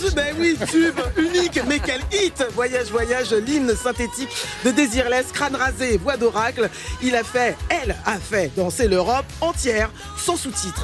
Ben oui, tube, unique, mais quel hit! Voyage, voyage, l'hymne synthétique de Désirless, crâne rasé, voix d'oracle. Elle a fait danser l'Europe entière sans sous-titres.